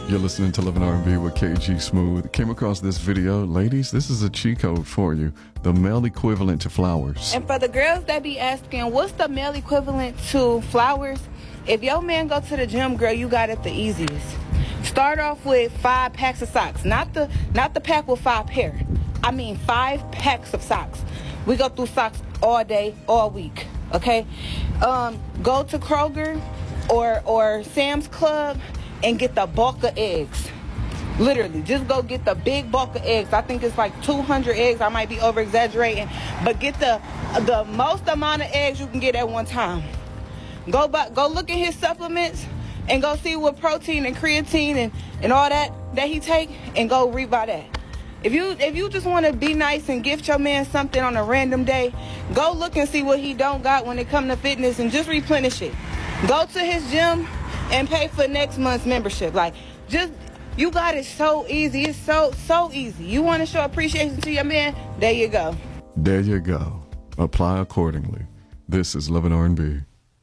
You're listening to Living R&B with KG Smooth. Came across this video. Ladies, this is a cheat code for you. The male equivalent to flowers. And for the girls that be asking, what's the male equivalent to flowers? If your man go to the gym, girl, you got it the easiest. Start off with 5 packs of socks. Not the pack with 5 pair. I mean 5 packs of socks. We go through socks all day, all week. Okay? Go to Kroger or Sam's Club and get the bulk of eggs. Literally, just go get the big bulk of eggs. I think it's like 200 eggs. I might be over exaggerating, but get the most amount of eggs you can get at one time. Go look at his supplements and go see what protein and creatine and all that he take, and go read by that. If you just want to be nice and gift your man something on a random day, go look and see what he don't got when it comes to fitness and just replenish it. Go to his gym and pay for next month's membership. Like, just, you got it so easy. It's so easy. You want to show appreciation to your man? There you go. There you go. Apply accordingly. This is Living R&B.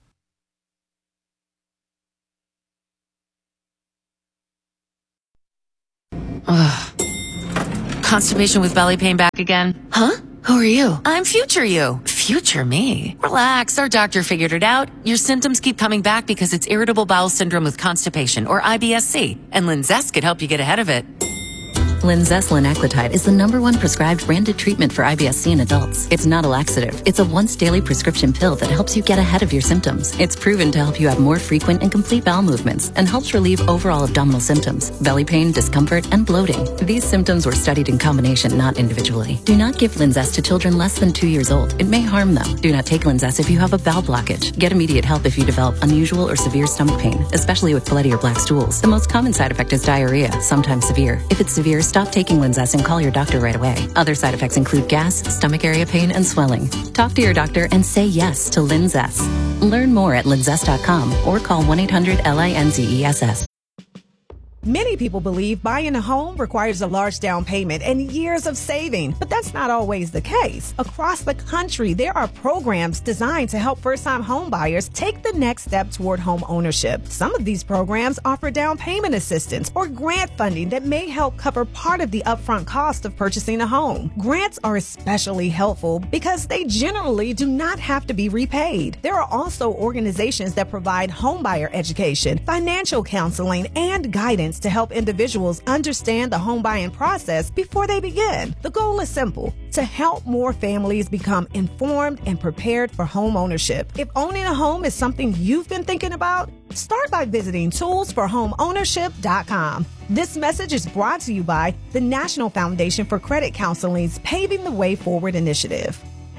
Constipation with belly pain back again? Huh? Who are you? I'm future you. Future me? Relax, our doctor figured it out. Your symptoms keep coming back because it's irritable bowel syndrome with constipation, or IBS-C, and Linzess could help you get ahead of it. Linzess linaclotide is the #1 prescribed branded treatment for IBS-C in adults. It's not a laxative. It's a once-daily prescription pill that helps you get ahead of your symptoms. It's proven to help you have more frequent and complete bowel movements and helps relieve overall abdominal symptoms, belly pain, discomfort, and bloating. These symptoms were studied in combination, not individually. Do not give Linzess to children less than 2 years old. It may harm them. Do not take Linzess if you have a bowel blockage. Get immediate help if you develop unusual or severe stomach pain, especially with bloody or black stools. The most common side effect is diarrhea, sometimes severe. If it's severe, stop taking Linzess and call your doctor right away. Other side effects include gas, stomach area pain, and swelling. Talk to your doctor and say yes to Linzess. Learn more at linzess.com or call 1-800-LINZESS. Many people believe buying a home requires a large down payment and years of saving, but that's not always the case. Across the country, there are programs designed to help first-time home buyers take the next step toward home ownership. Some of these programs offer down payment assistance or grant funding that may help cover part of the upfront cost of purchasing a home. Grants are especially helpful because they generally do not have to be repaid. There are also organizations that provide homebuyer education, financial counseling, and guidance to help individuals understand the home buying process before they begin. The goal is simple: to help more families become informed and prepared for home ownership. If owning a home is something you've been thinking about, start by visiting toolsforhomeownership.com. This message is brought to you by the National Foundation for Credit Counseling's Paving the Way Forward initiative.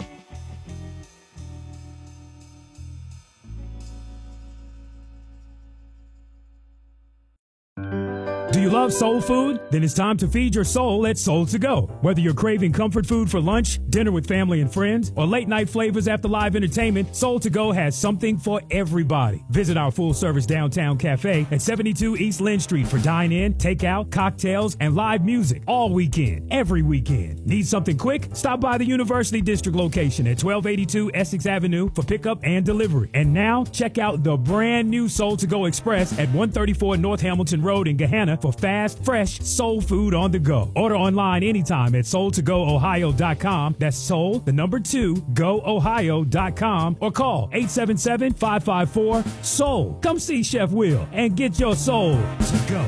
Do you love soul food? Then it's time to feed your soul at Soul to Go. Whether you're craving comfort food for lunch, dinner with family and friends, or late night flavors after live entertainment, Soul to Go has something for everybody. Visit our full service downtown cafe at 72 East Lynn Street for dine-in, takeout, cocktails, and live music all weekend, every weekend. Need something quick? Stop by the University District location at 1282 Essex Avenue for pickup and delivery. And now, check out the brand new Soul to Go Express at 134 North Hamilton Road in Gahanna for fast, fresh soul food on the go. Order online anytime at soul2goohio.com. That's soul, the number 2, goohio.com, or call 877-554-SOUL. Come see Chef Will and get your soul to go.